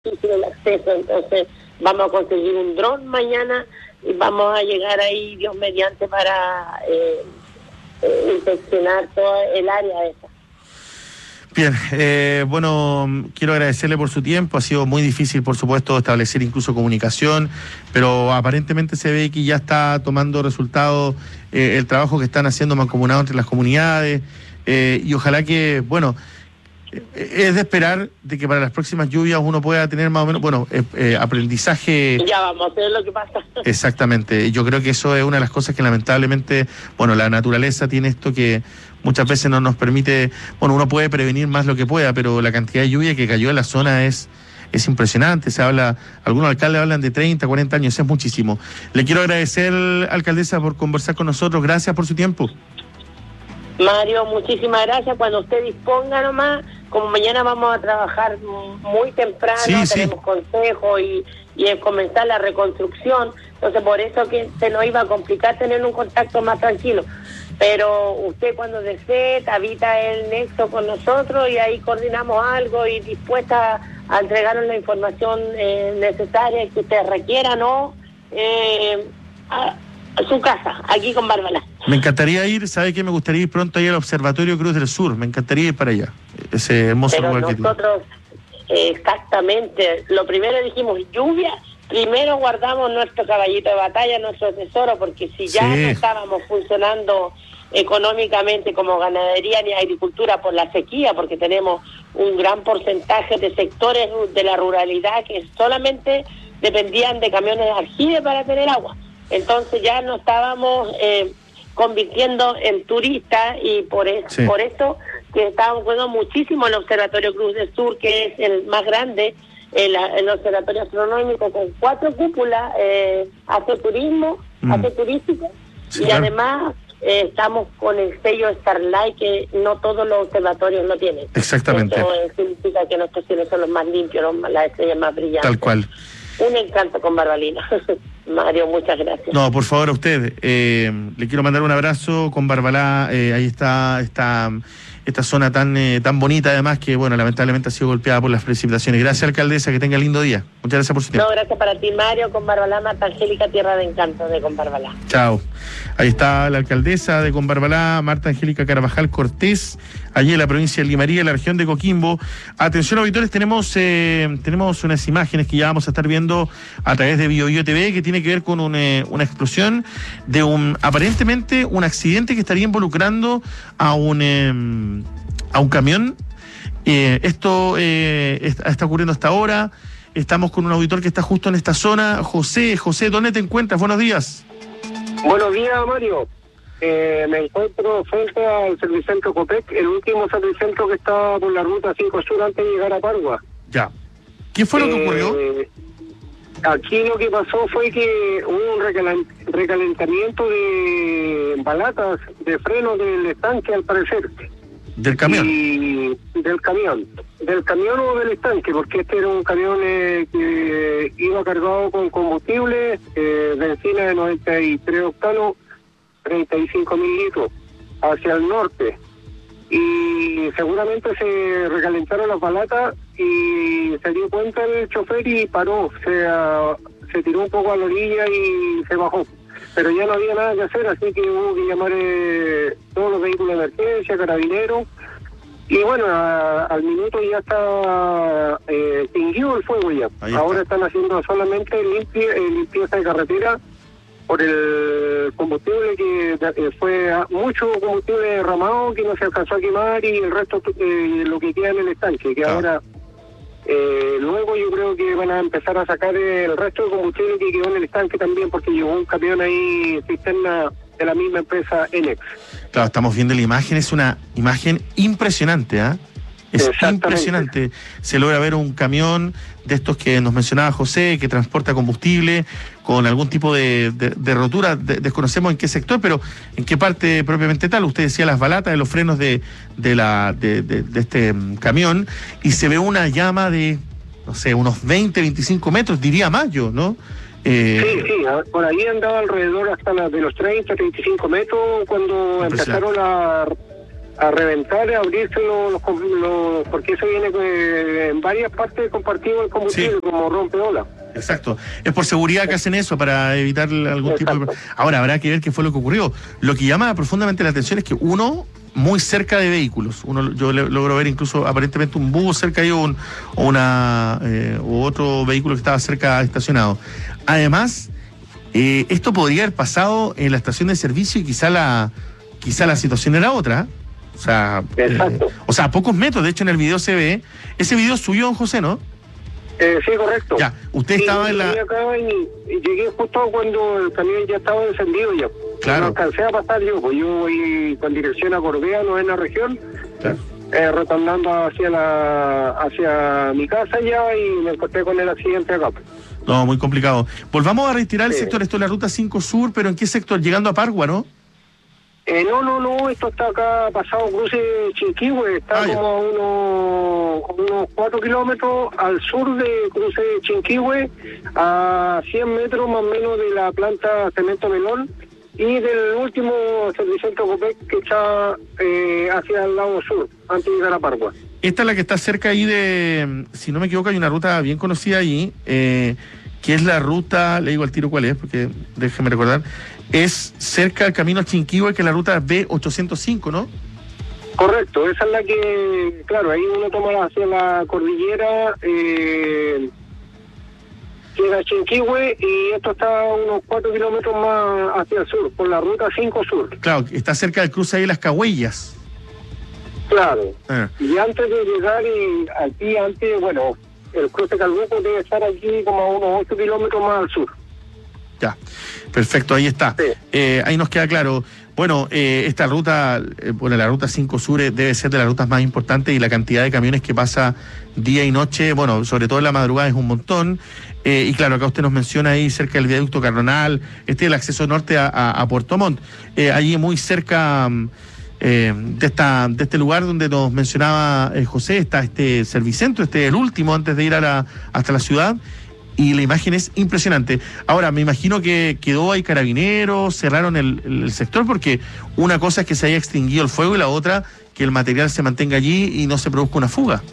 difícil el acceso, entonces vamos a conseguir un dron mañana y vamos a llegar ahí, Dios mediante, para inspeccionar todo el área esa. Bien, bueno, quiero agradecerle por su tiempo. Ha sido muy difícil, por supuesto, establecer incluso comunicación, pero aparentemente se ve que ya está tomando resultado el trabajo que están haciendo mancomunado entre las comunidades, y ojalá que, bueno, es de esperar de que para las próximas lluvias uno pueda tener más o menos, bueno, aprendizaje. Ya vamos a ver lo que pasa. Exactamente, yo creo que eso es una de las cosas que lamentablemente, bueno, la naturaleza tiene esto que muchas veces no nos permite, bueno, uno puede prevenir más lo que pueda, pero la cantidad de lluvia que cayó en la zona es impresionante. Se habla, algunos alcaldes hablan de 30, 40 años, es muchísimo. Le quiero agradecer, alcaldesa, por conversar con nosotros. Gracias por su tiempo. Mario, muchísimas gracias. Cuando usted disponga nomás, como mañana vamos a trabajar muy temprano, tenemos consejo y es comenzar la reconstrucción, entonces por eso que se nos iba a complicar tener un contacto más tranquilo. Pero usted cuando desee, habita el nexo con nosotros y ahí coordinamos algo y dispuesta a entregarnos la información necesaria que usted requiera, ¿no? A su casa, aquí con Barbalá. Me encantaría ir, ¿sabe qué? Me gustaría ir pronto ahí al Observatorio Cruz del Sur, me encantaría ir para allá, ese hermoso lugar que tiene. Nosotros, exactamente, lo primero dijimos, lluvia, primero guardamos nuestro caballito de batalla, nuestro tesoro, porque si ya no estábamos funcionando económicamente como ganadería ni agricultura por la sequía, porque tenemos un gran porcentaje de sectores de la ruralidad que solamente dependían de camiones de aljibe para tener agua. Entonces ya no estábamos convirtiendo en turistas y por eso que estábamos jugando muchísimo el Observatorio Cruz del Sur, que es el más grande, el observatorio astronómico con 4 cúpulas, hace turismo, hace turístico, y claro, además estamos con el sello Starlight, que no todos los observatorios lo tienen. Exactamente. Eso significa que nuestros cielos son los más limpios, las estrellas más brillantes. Tal cual. Un encanto con Barbalina. Mario, muchas gracias. No, por favor, a usted. Le quiero mandar un abrazo con Barbalá. Ahí está esta zona tan bonita, además, que, bueno, lamentablemente ha sido golpeada por las precipitaciones. Gracias, alcaldesa, que tenga lindo día. Muchas gracias por su tiempo. No, gracias para ti, Mario, con Barbalá, Marta Angélica, tierra de encanto de con Barbalá. Chao. Ahí está la alcaldesa de Combarbalá, Marta Angélica Carvajal Cortés, allí en la provincia de Limarí, en la región de Coquimbo. Atención, auditores, tenemos unas imágenes que ya vamos a estar viendo a través de BioBio TV, que tiene que ver con una explosión de aparentemente un accidente que estaría involucrando a un camión. Esto está ocurriendo hasta ahora. Estamos con un auditor que está justo en esta zona. José, ¿dónde te encuentras? Buenos días. Buenos días, Mario. Me encuentro frente al Servicentro Copec, el último servicentro que está por la ruta 5 Sur antes de llegar a Pargua. Ya. ¿Qué fue lo que ocurrió? Aquí lo que pasó fue que hubo un recalentamiento de balatas de freno del estanque, al parecer. ¿Del camión? Y del camión o del estanque, porque este era un camión que iba cargado con combustible, benzina de 93 octanos, 35.000 litros, hacia el norte. Y seguramente se recalentaron las balatas y se dio cuenta el chofer y paró, se tiró un poco a la orilla y se bajó. Pero ya no había nada que hacer, así que hubo que llamar todos los vehículos de emergencia, carabineros, y bueno, al minuto ya está extinguido el fuego ya. Ahora están haciendo solamente limpieza de carretera por el combustible, que fue mucho combustible derramado que no se alcanzó a quemar, y el resto lo que queda en el estanque, que ahora... luego yo creo que van a empezar a sacar el resto de combustible que quedó en el estanque también, porque llegó un camión ahí cisterna de la misma empresa Enex. Claro, estamos viendo la imagen, es una imagen impresionante, ¿ah? Es impresionante. Se logra ver un camión de estos que nos mencionaba José, que transporta combustible con algún tipo de rotura. Desconocemos en qué sector, pero en qué parte propiamente tal. Usted decía las balatas de los frenos de este camión, y se ve una llama de, no sé, unos 20, 25 metros, diría más yo, ¿no? Sí, por ahí andaba alrededor hasta de los 30, 35 metros cuando empezaron a reventar, a abrirse porque eso viene en varias partes compartido el combustible, como rompeolas. Exacto. Es por seguridad que hacen eso, para evitar algún tipo de... Ahora, habrá que ver qué fue lo que ocurrió. Lo que llama profundamente la atención es que muy cerca de vehículos. Yo logro ver incluso aparentemente un bus cerca ahí u otro vehículo que estaba cerca estacionado. Además, esto podría haber pasado en la estación de servicio y quizá la situación era otra. O sea, a pocos metros. De hecho, en el video se ve. Ese video subió don José, ¿no? Sí, correcto. Ya, usted estaba en la... Acá y llegué justo cuando el camión ya estaba encendido ya. Claro. No alcancé a pasar yo voy con dirección a Corbea, no en la región, claro. Retornando hacia mi casa ya, y me encontré con el accidente acá. No, muy complicado. Volvamos a retirar el sector, esto es la ruta 5 Sur, pero ¿en qué sector? Llegando a Pargua, ¿no? No, esto está acá pasado cruce Chinquihue, está como a unos 4 kilómetros al sur de cruce Chinquihue, a 100 metros más o menos de la planta Cemento Melón y del último Servicentro Copec, que está hacia el lado sur, antes de llegar a Pargua. Esta es la que está cerca ahí de, si no me equivoco, hay una ruta bien conocida allí, que es la ruta, le digo al tiro cuál es, porque déjeme recordar, es cerca del camino a Chinquihue, que es la ruta B805, ¿no? Correcto, esa es la que, claro, ahí uno toma hacia la cordillera, llega a Chinquihue, y esto está a unos 4 kilómetros más hacia el sur, por la ruta 5 Sur. Claro, está cerca del cruce ahí de las Cahuellas. Claro, y antes de llegar aquí, el cruce Calbuco debe estar aquí como a unos 8 kilómetros más al sur. Ya, perfecto, ahí está. Sí. Ahí nos queda claro. Bueno, esta ruta, la ruta 5 Sur debe ser de las rutas más importantes, y la cantidad de camiones que pasa día y noche, bueno, sobre todo en la madrugada, es un montón. Y claro, acá usted nos menciona ahí cerca del viaducto Carronal, este es el acceso norte a Puerto Montt. Allí muy cerca de este lugar donde nos mencionaba José, está este Servicentro, el último antes de ir hasta la ciudad. Y la imagen es impresionante. Ahora, me imagino que quedó ahí carabineros, cerraron el sector, porque una cosa es que se haya extinguido el fuego y la otra que el material se mantenga allí y no se produzca una fuga.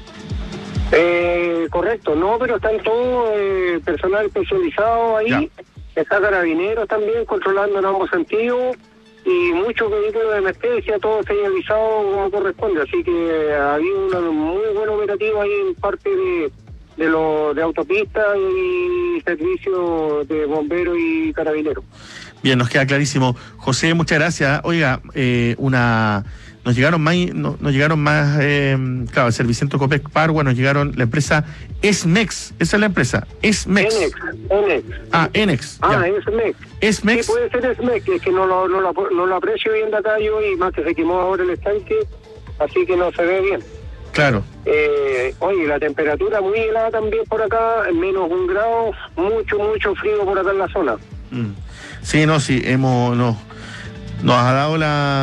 Correcto, no, pero están todo personal especializado ahí. Ya. Está carabineros también controlando en ambos sentidos, y muchos vehículos de emergencia, todo señalizado como corresponde. Así que había una muy buena operativa ahí en parte de autopista y servicio de bomberos y carabineros. Bien, nos queda clarísimo. José, muchas gracias. Oiga, nos llegaron más, claro, el Servicentro Copec Pargua, nos llegaron la empresa Esmex, esa es la empresa, Esmex. Enex. Enex. Esmex. Esmex. Sí, puede ser Esmex, es que no lo aprecio bien de acá yo, y más que se quemó ahora el estanque, así que no se ve bien. Claro. Oye, la temperatura muy helada también por acá, menos 1 grado, mucho frío por acá en la zona. Sí, nos ha dado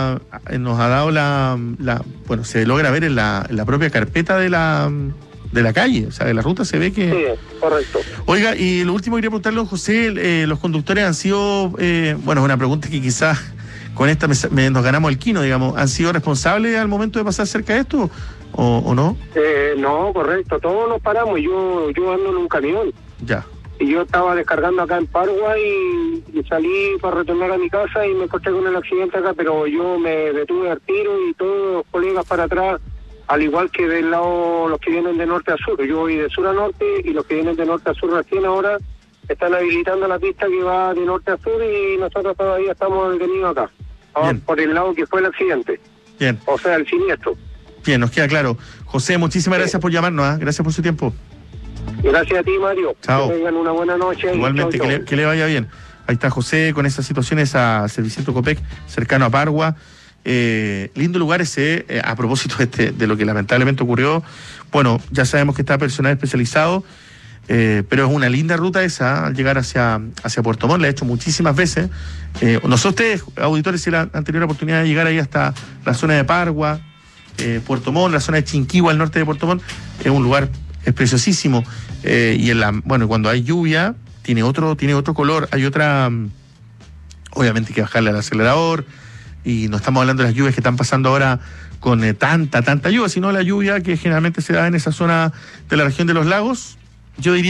la bueno, se logra ver en la propia carpeta de la calle, o sea, de la ruta se ve que... Sí, correcto. Oiga, y lo último que quería preguntarle, don José, los conductores han sido, bueno, es una pregunta que quizás con esta nos ganamos el quino, digamos, ¿han sido responsables al momento de pasar cerca de esto o no? No, correcto, todos nos paramos, yo ando en un camión. Ya. Y yo estaba descargando acá en Pargua y salí para retornar a mi casa y me encontré con el accidente acá, pero yo me detuve al tiro, y todos los colegas para atrás, al igual que del lado los que vienen de norte a sur. Yo voy de sur a norte, y los que vienen de norte a sur recién ahora están habilitando la pista que va de norte a sur, y nosotros todavía estamos detenidos acá, por el lado que fue el accidente. Bien. O sea, el siniestro. Bien, nos queda claro. José, muchísimas gracias por llamarnos, gracias por su tiempo. Gracias a ti, Mario. Chao. Que tengan una buena noche. Igualmente, chau. Que le vaya bien. Ahí está José con esas situaciones a Servicentro Copec, cercano a Pargua. Lindo lugar ese, a propósito de lo que lamentablemente ocurrió. Bueno, ya sabemos que está personal especializado, pero es una linda ruta esa, al llegar hacia Puerto Montt. La he hecho muchísimas veces. No sé ustedes, auditores, si han tenido la oportunidad de llegar ahí hasta la zona de Pargua, Puerto Montt, la zona de Chinquihue, al norte de Puerto Montt. Es un lugar... es preciosísimo, y cuando hay lluvia tiene otro color, hay otra, obviamente hay que bajarle al acelerador, y no estamos hablando de las lluvias que están pasando ahora con tanta lluvia, sino la lluvia que generalmente se da en esa zona de la región de los lagos, yo diría